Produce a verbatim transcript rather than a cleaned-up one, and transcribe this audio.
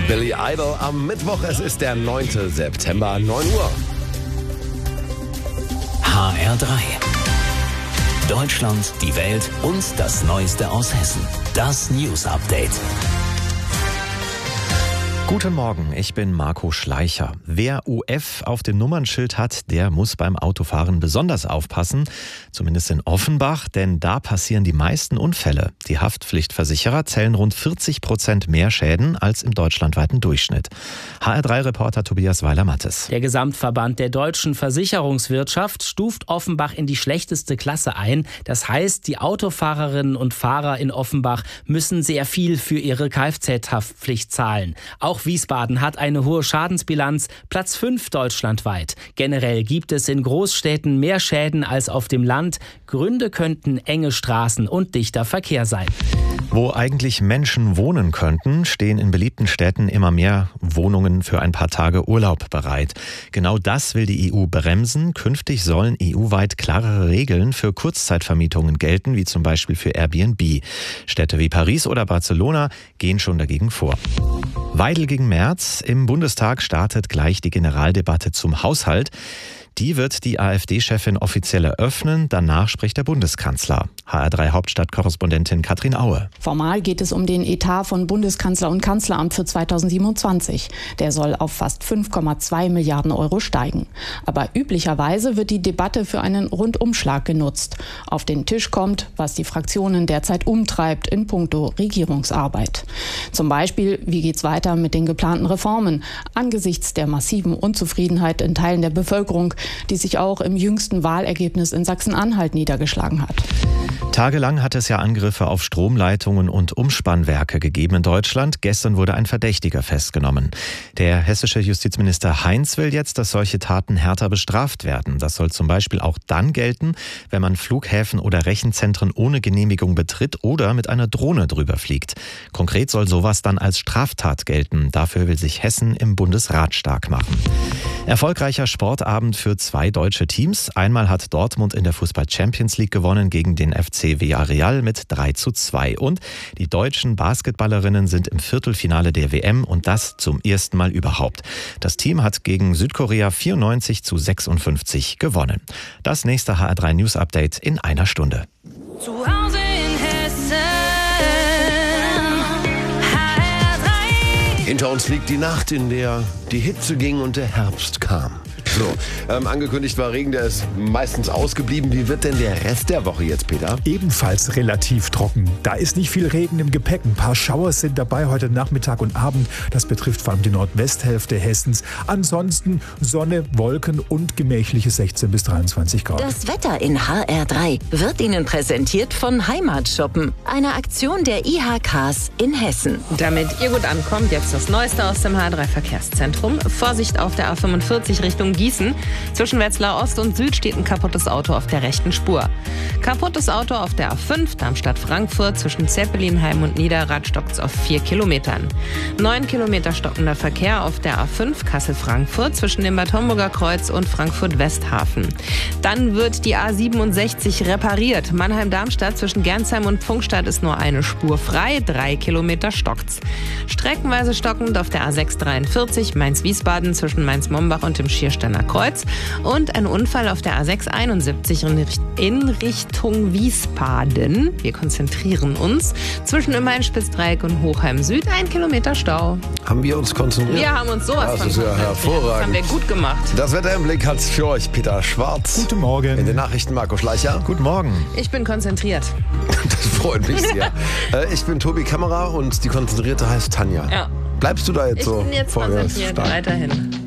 Billy Idol am Mittwoch. Es ist der neunte September, neun Uhr. H R drei. Deutschland, die Welt und das Neueste aus Hessen. Das News Update. Guten Morgen, ich bin Marco Schleicher. Wer U F auf dem Nummernschild hat, der muss beim Autofahren besonders aufpassen. Zumindest in Offenbach, denn da passieren die meisten Unfälle. Die Haftpflichtversicherer zählen rund vierzig Prozent mehr Schäden als im deutschlandweiten Durchschnitt. H R drei Reporter Tobias Weiler-Mattes. Der Gesamtverband der deutschen Versicherungswirtschaft stuft Offenbach in die schlechteste Klasse ein. Das heißt, die Autofahrerinnen und Fahrer in Offenbach müssen sehr viel für ihre Kfz-Haftpflicht zahlen. Auch Wiesbaden hat eine hohe Schadensbilanz, Platz fünf deutschlandweit. Generell gibt es in Großstädten mehr Schäden als auf dem Land. Gründe könnten enge Straßen und dichter Verkehr sein. Wo eigentlich Menschen wohnen könnten, stehen in beliebten Städten immer mehr Wohnungen für ein paar Tage Urlaub bereit. Genau das will die E U bremsen. Künftig sollen E U-weit klarere Regeln für Kurzzeitvermietungen gelten, wie zum Beispiel für Airbnb. Städte wie Paris oder Barcelona gehen schon dagegen vor. Weidel gegen Merz. Im Bundestag startet gleich die Generaldebatte zum Haushalt. Die wird die AfD-Chefin offiziell eröffnen. Danach spricht der Bundeskanzler. H R drei Hauptstadtkorrespondentin Katrin Aue. Formal geht es um den Etat von Bundeskanzler und Kanzleramt für zweitausendsiebenundzwanzig. Der soll auf fast fünf Komma zwei Milliarden Euro steigen. Aber üblicherweise wird die Debatte für einen Rundumschlag genutzt. Auf den Tisch kommt, was die Fraktionen derzeit umtreibt in puncto Regierungsarbeit. Zum Beispiel, wie geht's weiter mit den geplanten Reformen angesichts der massiven Unzufriedenheit in Teilen der Bevölkerung, die sich auch im jüngsten Wahlergebnis in Sachsen-Anhalt niedergeschlagen hat. Tagelang hat es ja Angriffe auf Stromleitungen und Umspannwerke gegeben in Deutschland. Gestern wurde ein Verdächtiger festgenommen. Der hessische Justizminister Heinz will jetzt, dass solche Taten härter bestraft werden. Das soll zum Beispiel auch dann gelten, wenn man Flughäfen oder Rechenzentren ohne Genehmigung betritt oder mit einer Drohne drüber fliegt. Konkret soll sowas dann als Straftat gelten. Dafür will sich Hessen im Bundesrat stark machen. Erfolgreicher Sportabend für zwei deutsche Teams. Einmal hat Dortmund in der Fußball-Champions League gewonnen gegen den F C Villarreal mit drei zu zwei. Und die deutschen Basketballerinnen sind im Viertelfinale der W M und das zum ersten Mal überhaupt. Das Team hat gegen Südkorea vierundneunzig zu sechsundfünfzig gewonnen. Das nächste H R drei News Update in einer Stunde. Zu Hause in Hessen, H R drei. Hinter uns liegt die Nacht, in der die Hitze ging und der Herbst kam. So, ähm, angekündigt war Regen, der ist meistens ausgeblieben. Wie wird denn der Rest der Woche jetzt, Peter? Ebenfalls relativ trocken. Da ist nicht viel Regen im Gepäck. Ein paar Showers sind dabei heute Nachmittag und Abend. Das betrifft vor allem die Nordwesthälfte Hessens. Ansonsten Sonne, Wolken und gemächliche sechzehn bis dreiundzwanzig Grad. Das Wetter in H R drei wird Ihnen präsentiert von Heimatshoppen, einer Aktion der I H Ks in Hessen. Damit ihr gut ankommt, jetzt das Neueste aus dem H R drei Verkehrszentrum. Vorsicht auf der A fünfundvierzig Richtung Gießen. Zwischen Wetzlar Ost und Süd steht ein kaputtes Auto auf der rechten Spur. Kaputtes Auto auf der A fünf, Darmstadt-Frankfurt. Zwischen Zeppelinheim und Niederrad stockt es auf vier Kilometern. Neun Kilometer stockender Verkehr auf der A fünf, Kassel-Frankfurt. Zwischen dem Bad Homburger Kreuz und Frankfurt-Westhafen. Dann wird die A siebenundsechzig repariert. Mannheim-Darmstadt zwischen Gernsheim und Pfungstadt ist nur eine Spur frei. Drei Kilometer stockt's. Streckenweise stockend auf der A sechs dreiundvierzig, Mainz-Wiesbaden zwischen Mainz-Mombach und dem Schiersteiner Kreuz und ein Unfall auf der A sechs einundsiebzig in Richtung Wiesbaden. Wir konzentrieren uns zwischen im Main-Spitzdreieck und Hochheim Süd. Ein Kilometer Stau. Haben wir uns konzentriert? Wir haben uns sowas das von ist ja konzentriert. hervorragend. Das haben wir gut gemacht. Das Wetter im Blick hat für euch Peter Schwarz. Guten Morgen. In den Nachrichten Marco Schleicher. Guten Morgen. Ich bin konzentriert. Das freut mich sehr. äh, ich bin Tobi Kämmerer und die Konzentrierte heißt Tanja. Ja. Bleibst du da jetzt Ich so? bin jetzt vorwärts konzentriert, stark? weiterhin.